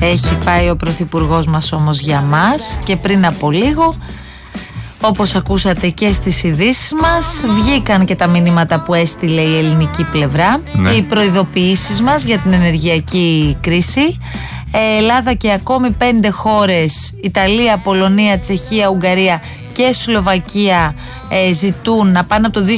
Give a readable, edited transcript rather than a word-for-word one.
έχει πάει ο Πρωθυπουργός μας όμως για μας, και πριν από λίγο, όπως ακούσατε και στις ειδήσεις μας, βγήκαν και τα μηνύματα που έστειλε η ελληνική πλευρά, και οι προειδοποιήσεις μας για την ενεργειακή κρίση. Ελλάδα και ακόμη 5 χώρες, Ιταλία, Πολωνία, Τσεχία, Ουγγαρία και Σλοβακία, ζητούν να πάνε από το